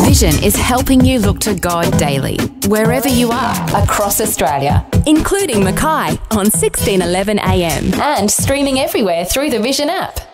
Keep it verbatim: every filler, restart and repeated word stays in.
Vision is helping you look to God daily, wherever you are, across Australia, including Mackay on sixteen eleven A M and streaming everywhere through the Vision app.